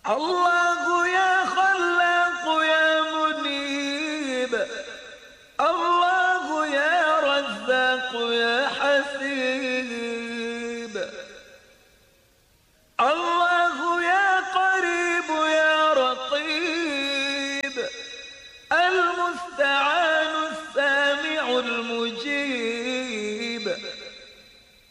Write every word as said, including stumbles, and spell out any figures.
الله يا خلاق يا منيب، الله يا رزاق يا حسيب، الله يا قريب يا رقيب المستعان